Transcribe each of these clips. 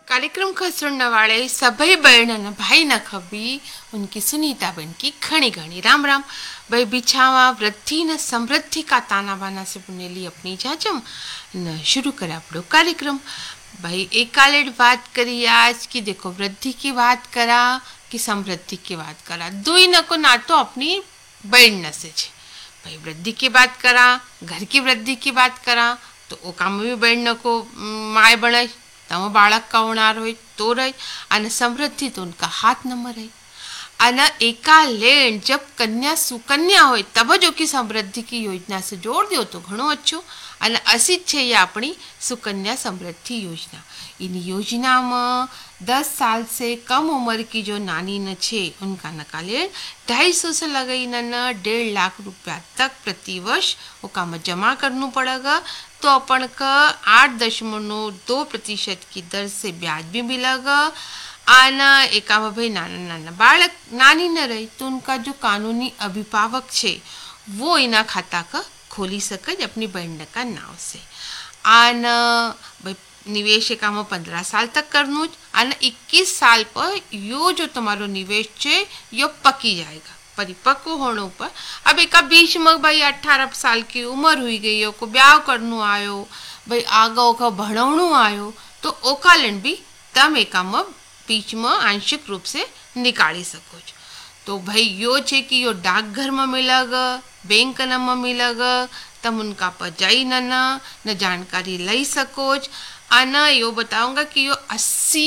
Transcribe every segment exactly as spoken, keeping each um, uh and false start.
कार्यक्रम का सुनने वाले सभी बहन न भाई न खबी उनकी सुनीता बहन की घनी घनी राम राम। भाई बिछावा वृद्धि न समृद्धि का ताना बाना से बुनेली अपनी जाजम न शुरू करे अपनो कार्यक्रम। भाई एक कालेड बात करी आज की, देखो वृद्धि की बात करा कि समृद्धि की बात करा, दुई न को ना तो अपनी बहन न से छे। भाई वृद्धि की बात करा, घर की वृद्धि की बात करा तो ओ काम भी बहन न को माय बने तम बाळक का होणार होय तो रही अने समृद्धि तो उनका हाथ नंबर है। अने एका लेन जब कन्या सुकन्या होय तब जो कि समृद्धि की योजना से जोड़ दियो तो घणो अच्छो। अने असी छे ये अपनी सुकन्या समृद्धि योजना। इन योजना में दस साल से कम उम्र की जो नानी न छे उनका नकाले ढाई सौ से लगाई न डेढ़ लाख रुपया तक प्रति वर्ष वो काम जमा करना पड़ेगा। तो अपन का आठ दशमलव दो प्रतिशत की दर से ब्याज भी मिलेगा। आना एका भाई नाना नाना बालक नानी न रही तो उनका जो कानूनी अभिभावक छे वो इना खाता का खोली सके अपनी बहन का नाव से। आना भाई निवेश एका में पंद्रह साल तक करनु आना इक्कीस साल पर यो जो तुम्हारो निवेश छे यो पकी जाएगा परिपक्व होने पर। अब एक बीच में भाई अठारह साल की उम्र हुई गई हो को ब्याह करनु आयो भाई आगा ओका भणवणु आयो तो ओका लेन भी तम एका में बीच में आंशिक रूप से निकाली सको। तो भाई यो छे कि यो डाकघर में मिलेगा, बैंक न में मिलेगा, तम उनका पर जाई न न जानकारी लई सको। आना यो बताऊंगा कि यो अस्सी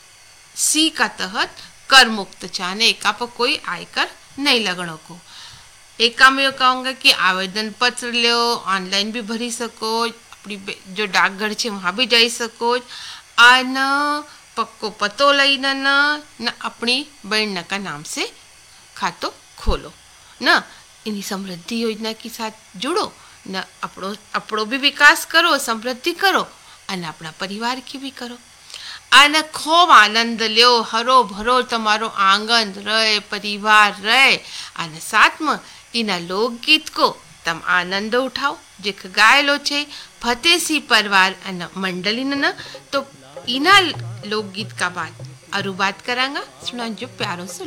सी का तहत कर मुक्त चाने एका पर कोई आयकर नहीं लगने को। एक काम ये कहूँगा कि आवेदन पत्र लो ऑनलाइन भी भरी सको, अपनी जो डाकघर छे वहाँ भी जाई सको। आना पक्को पतो लई न न अपनी बहन का नाम से खातो खोलो न इन्हीं समृद्धि योजना के साथ जुड़ो न अपनो अपनो भी विकास करो, समृद्धि करो और अपना परिवार की भी करो। आने खूब आनंद लो, हरो भरो तमारो आंगन रहे, परिवार रहे। आने साथ में इना लोकगीत को तम आनंद उठाओ जे गायलो छे फतेसी परिवार अन मंडली न तो इना लोकगीत का बात अरु बात करांगा सुना जो प्यारो से।